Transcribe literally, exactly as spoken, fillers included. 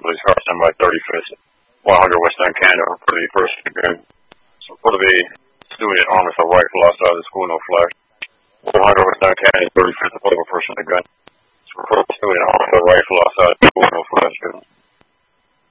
Police car, stand by thirty-fifth, one hundred West Canada for the first degree. So for the student arm with a rifle outside the school, no flash. one hundred West Canada, thirty-fifth, for the person with a gun. So for the student arm with a rifle outside.